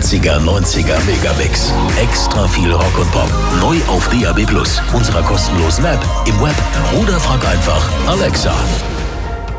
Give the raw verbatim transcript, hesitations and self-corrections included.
achtziger, neunziger Megamix. Extra viel Rock und Pop. Neu auf D A B Plus, unserer kostenlosen App, im Web oder frag einfach Alexa.